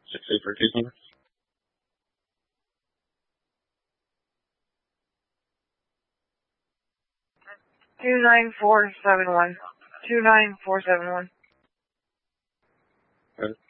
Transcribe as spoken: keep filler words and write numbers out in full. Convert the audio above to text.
Six eight for case number. Two nine four seven one. Two nine four seven one. Right.